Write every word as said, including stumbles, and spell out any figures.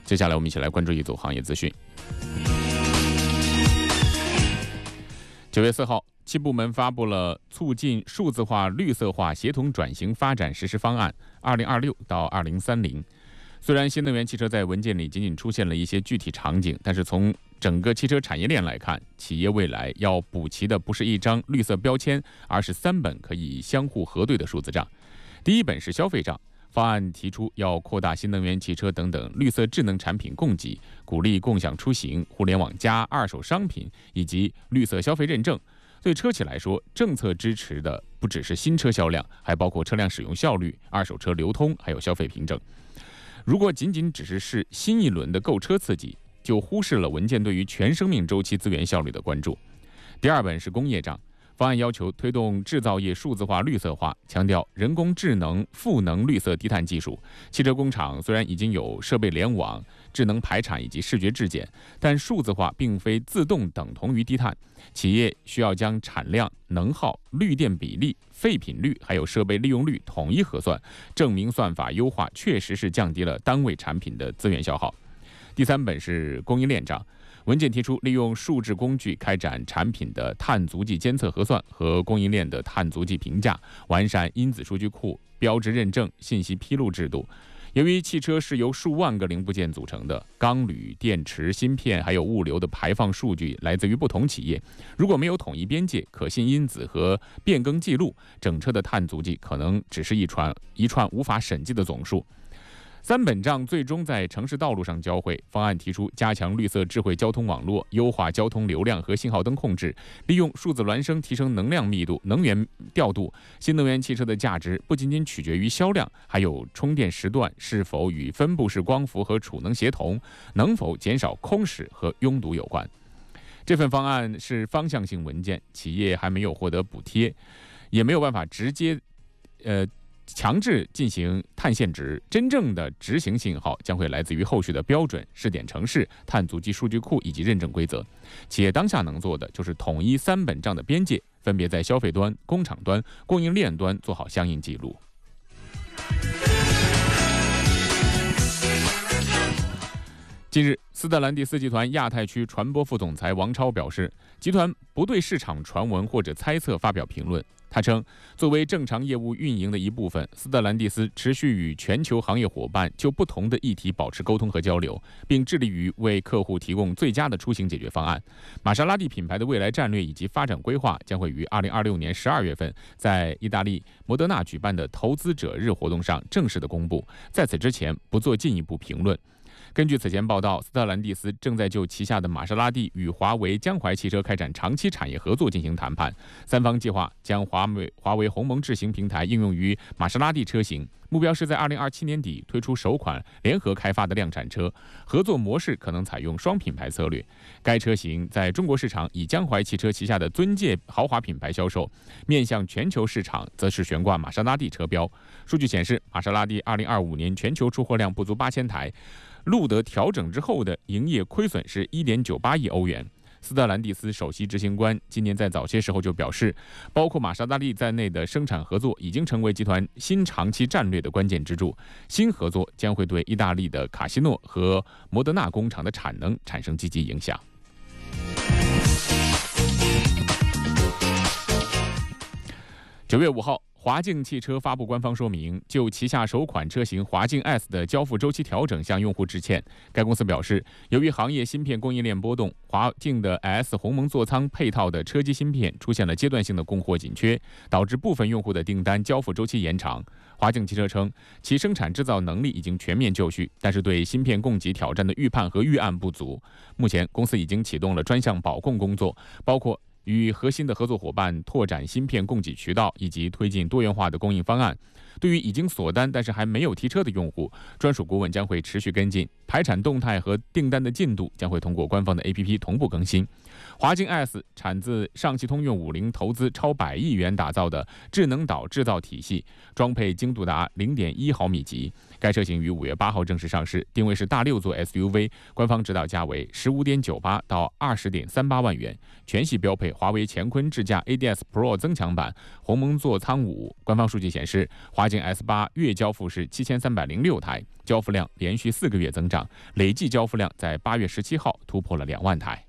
接下来我们一起来关注一组行业资讯。九月四号，七部门发布了促进数字化、绿色化协同转型发展实施方案（二零二六到二零三零）。虽然新能源汽车在文件里仅仅出现了一些具体场景，但是从整个汽车产业链来看，企业未来要补齐的不是一张绿色标签，而是三本可以相互核对的数字账。第一本是消费账。方案提出要扩大新能源汽车等等绿色智能产品供给，鼓励共享出行、互联网加、二手商品以及绿色消费认证。对车企来说，政策支持的不只是新车销量，还包括车辆使用效率、二手车流通，还有消费凭证。如果仅仅只是是新一轮的购车刺激，就忽视了文件对于全生命周期资源效率的关注。第二本是工业账。方案要求推动制造业数字化、绿色化，强调人工智能、赋能绿色低碳技术。汽车工厂虽然已经有设备联网、智能排产以及视觉质检，但数字化并非自动等同于低碳。企业需要将产量、能耗、绿电比例、废品率还有设备利用率统一核算，证明算法优化确实是降低了单位产品的资源消耗。第三本是供应链账。文件提出，利用数字工具开展产品的碳足迹监测核算和供应链的碳足迹评价，完善因子数据库、标志认证、信息披露制度。由于汽车是由数万个零部件组成的，钢铝、电池、芯片还有物流的排放数据来自于不同企业，如果没有统一边界、可信因子和变更记录，整车的碳足迹可能只是一串一串无法审计的总数。三本账最终在城市道路上交汇。方案提出加强绿色智慧交通网络，优化交通流量和信号灯控制，利用数字孪生提升能量密度、能源调度。新能源汽车的价值不仅仅取决于销量，还有充电时段是否与分布式光伏和储能协同，能否减少空驶和拥堵有关。这份方案是方向性文件，企业还没有获得补贴，也没有办法直接呃强制进行碳限值，真正的执行信号将会来自于后续的标准、试点城市、碳足迹数据库以及认证规则。企业当下能做的就是统一三本账的边界，分别在消费端、工厂端、供应链端做好相应记录。近日，斯特兰蒂斯集团亚太区传播副总裁王超表示，集团不对市场传闻或者猜测发表评论。他称，作为正常业务运营的一部分，斯特兰蒂斯持续与全球行业伙伴就不同的议题保持沟通和交流，并致力于为客户提供最佳的出行解决方案。玛莎拉蒂品牌的未来战略以及发展规划将会于二零二六年十二月份在意大利摩德纳举办的投资者日活动上正式的公布，在此之前不做进一步评论。根据此前报道，斯特兰蒂斯正在就旗下的玛莎拉蒂与华为江淮汽车开展长期产业合作进行谈判，三方计划将华为华为鸿蒙智行平台应用于玛莎拉蒂车型，目标是在二零二七年底推出首款联合开发的量产车。合作模式可能采用双品牌策略。该车型在中国市场以江淮汽车旗下的尊界豪华品牌销售，面向全球市场则是悬挂玛莎拉蒂车标。数据显示，玛莎拉蒂二零二五年全球出货量不足八千台。路德调整之后的营业亏损是 一点九八亿欧元。斯特兰蒂斯首席执行官今年在早些时候就表示，包括玛莎拉蒂在内的生产合作已经成为集团新长期战略的关键支柱。新合作将会对意大利的卡西诺和摩德纳工厂的产能产生积极影响。九月五号，华境汽车发布官方说明，就旗下首款车型华境 S 的交付周期调整向用户致歉。该公司表示，由于行业芯片供应链波动，华境的 S 鸿蒙座舱配套的车机芯片出现了阶段性的供货紧缺，导致部分用户的订单交付周期延长。华境汽车称，其生产制造能力已经全面就绪，但是对芯片供给挑战的预判和预案不足。目前，公司已经启动了专项保供工作，包括与核心的合作伙伴拓展芯片供给渠道，以及推进多元化的供应方案。对于已经锁单但是还没有提车的用户，专属顾问将会持续跟进，排产动态和订单的进度将会通过官方的 A P P 同步更新。华境 S 产自上汽通用五菱投资超百亿元打造的智能岛制造体系，装配精度达 零点一毫米级。该该车型于五月八号正式上市，定位是大六座 S U V， 官方指导价为十五点九八到二十点三八万元，全系标配华为乾坤智驾 A D S Pro 增强版，鸿蒙座舱五。官方数据显示，华擎 S 八月交付是七千三百零六台，交付量连续四个月增长，累计交付量在八月十七号突破了两万台。